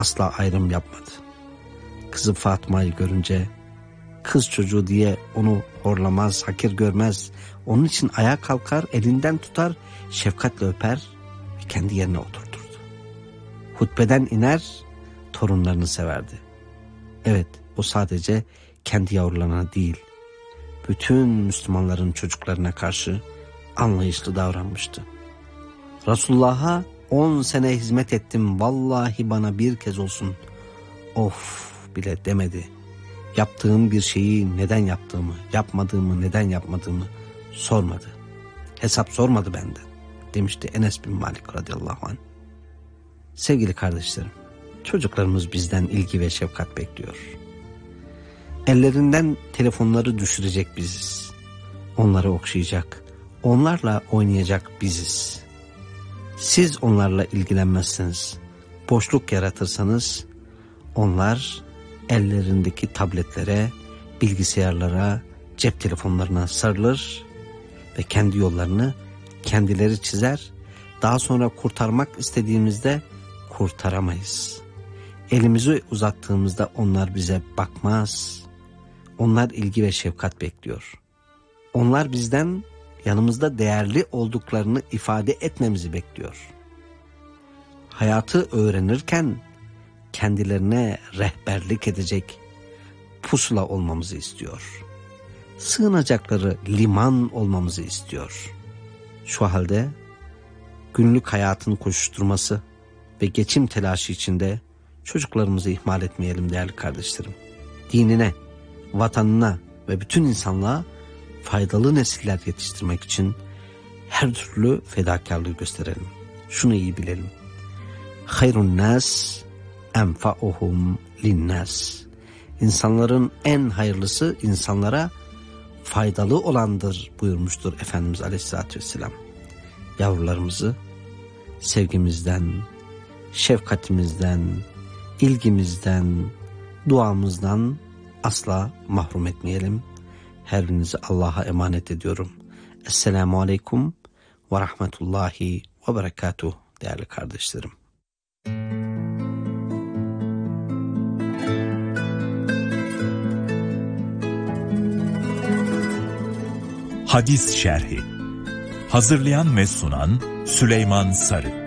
asla ayrım yapmadı. Kızı Fatma'yı görünce kız çocuğu diye onu horlamaz, hakir görmez. Onun için ayağa kalkar, elinden tutar, şefkatle öper ve kendi yerine oturturdu. Hutbeden iner, torunlarını severdi. Evet, o sadece kendi yavrularına değil, bütün Müslümanların çocuklarına karşı anlayışlı davranmıştı. Resulullah'a 10 sene hizmet ettim, vallahi bana bir kez olsun of bile demedi. Yaptığım bir şeyi neden yaptığımı, yapmadığımı neden yapmadığımı sormadı. Hesap sormadı benden, demişti Enes bin Malik radıyallahu anh. Sevgili kardeşlerim, çocuklarımız bizden ilgi ve şefkat bekliyor. Ellerinden telefonları düşürecek biziz. Onları okşayacak, onlarla oynayacak biziz. Siz onlarla ilgilenmezseniz, boşluk yaratırsanız, onlar ellerindeki tabletlere, bilgisayarlara, cep telefonlarına sarılır ve kendi yollarını kendileri çizer. Daha sonra kurtarmak istediğimizde kurtaramayız. Elimizi uzattığımızda onlar bize bakmaz. Onlar ilgi ve şefkat bekliyor. Onlar bizden yanımızda değerli olduklarını ifade etmemizi bekliyor. Hayatı öğrenirken kendilerine rehberlik edecek pusula olmamızı istiyor. Sığınacakları liman olmamızı istiyor. Şu halde günlük hayatın koşuşturması ve geçim telaşı içinde çocuklarımızı ihmal etmeyelim değerli kardeşlerim. Dinine, vatanına ve bütün insanlığa faydalı nesiller yetiştirmek için her türlü fedakarlığı gösterelim. Şunu iyi bilelim. Hayrun nas enfa'uhum linnas. İnsanların en hayırlısı insanlara faydalı olandır buyurmuştur Efendimiz Aleyhisselatü Vesselam. Yavrularımızı sevgimizden, şefkatimizden, ilgimizden, duamızdan asla mahrum etmeyelim. Her birinizi Allah'a emanet ediyorum. Esselamu Aleyküm ve Rahmetullahi ve Berekatuhu değerli kardeşlerim. Hadis Şerhi. Hazırlayan ve sunan Süleyman Sarı.